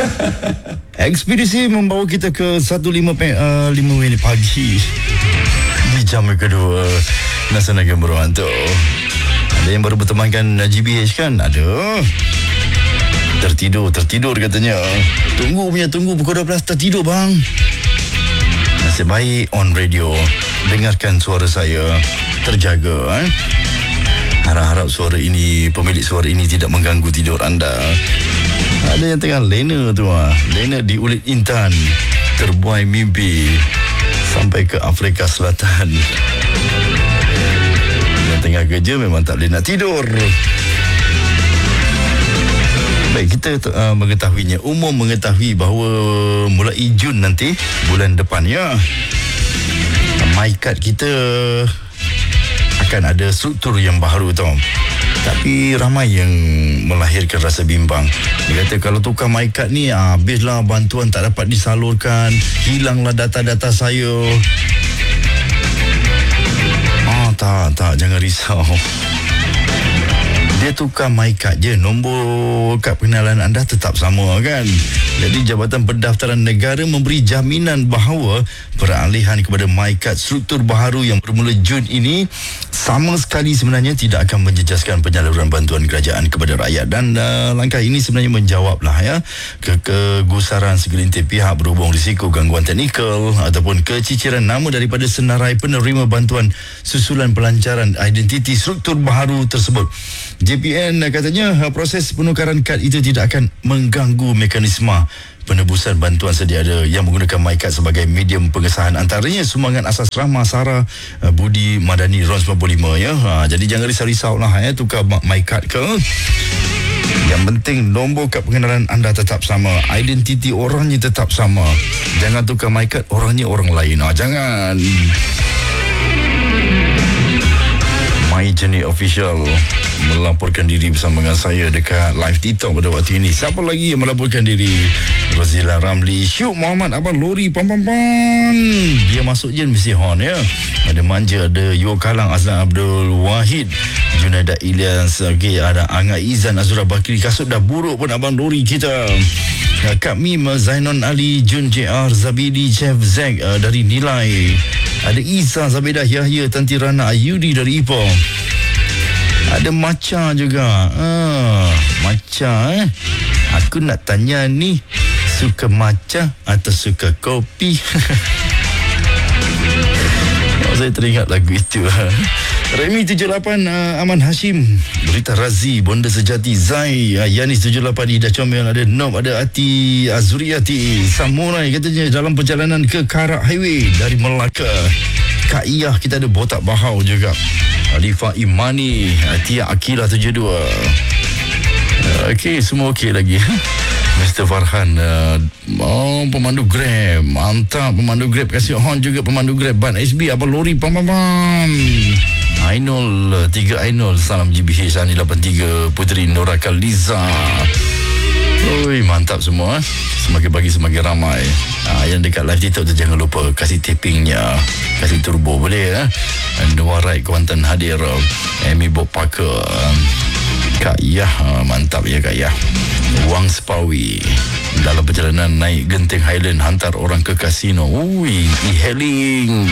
Ekspedisi membawa kita ke 1.5 minit pagi di jam kedua Nasional Gembira Hantu. Ada yang baru bertemankan GBH kan? Ada. Tertidur katanya. Tunggu pukul 12 tertidur bang. Nasib baik on radio, dengarkan suara saya, terjaga. Harap-harap pemilik suara ini tidak mengganggu tidur anda. Ada yang tengah lena tu lena di Ulit Intan, terbuai mimpi sampai ke Afrika Selatan. Yang tengah kerja memang tak boleh nak tidur. Baik, kita mengetahui bahawa mulai Jun nanti, bulan depan ya, MyKad kita akan ada struktur yang baru tau. Tapi ramai yang melahirkan rasa bimbang. Dia kata kalau tukar MyKad ni, habislah bantuan tak dapat disalurkan, hilanglah data-data saya. Tak, jangan risau. Dia tukar MyKad je, nombor kad pengenalan anda tetap sama kan. Jadi Jabatan Pendaftaran Negara memberi jaminan bahawa peralihan kepada MyKad struktur baharu yang bermula Jun ini sama sekali sebenarnya tidak akan menjejaskan penyaluran bantuan kerajaan kepada rakyat. Dan langkah ini sebenarnya menjawablah ya kegusaran segelintir pihak berhubung risiko gangguan teknikal ataupun keciciran nama daripada senarai penerima bantuan susulan pelancaran identiti struktur baharu tersebut. JPN katanya proses penukaran kad itu tidak akan mengganggu mekanisme penebusan bantuan sedia ada yang menggunakan MyKad sebagai medium pengesahan, antaranya sumbangan asas Rahma Sarah Budi Madani RON 95 ya. Jadi jangan risau-risau lah tukar MyKad ke. Yang penting nombor kad pengenalan anda tetap sama, identiti orangnya tetap sama. Jangan tukar MyKad, orangnya orang lain. Jangan. My Journey Official melaporkan diri bersama dengan saya dekat live TikTok pada waktu ini. Siapa lagi yang melaporkan diri? Rozila Ramli, Syuk Muhammad Abang Lori, pam. Dia masuk je mesti horn ya. Ada Manja, ada Yo Kalang, Azlan Abdul Wahid, Junaida Ilyas, ada Angga Izan, Azura Bakri. Kasut dah buruk pun Abang Lori kita. Kak Mim, Zainon Ali, Jun JR, Zabidi, Chef Zack dari Nilai. Ada Isa, Zabedah Yahya, Tanti Rana Ayudi dari Ipoh. Ada Maca juga. Maca Aku nak tanya ni, suka matcha atau suka kopi? Saya teringat lagu itu. Remy 78, Aman Hashim, Berita Razi, Bonda Sejati, Zai, Yanis 78, Ida Comel, ada Nob, ada Ati Azuriati, Samurai katanya dalam perjalanan ke Karak Highway dari Melaka. Kak Iyah, kita ada Botak Bahau juga. Alifah Imani, Tia Akila 72. Okey, semua okey lagi. Mr. Farhan, pemandu Grab, mantap pemandu Grab, kasih horn juga pemandu Grab. Ban SB, Abang Lori, pam. Ainul, 3 Ainul, salam GBH, Ani 83, Puteri Nora Kaliza. Oi, mantap semua. Semakin pagi semakin ramai. Yang dekat live TikTok tu jangan lupa kasih tapingnya, kasih turbo boleh. Nuarai Kuantan hadir, Amy Bob Parker, Kak Yah, mantap ya Kak Yah. Wang Sepawi, dalam perjalanan naik Genting Highland hantar orang ke kasino. E-hailing.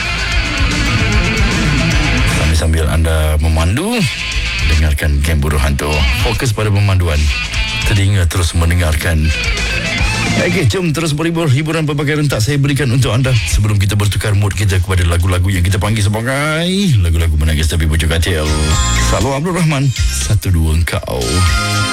Sambil anda memandu, dengarkan Gembira Hantu. Fokus pada pemanduan, telinga terus mendengarkan. Okey, jom terus berhibur. Hiburan berbagai rentak saya berikan untuk anda sebelum kita bertukar mood kita kepada lagu-lagu yang kita panggil sebagai lagu-lagu menangis tapi pucuk katil. Salam Abdul Rahman, 1 2 engkau.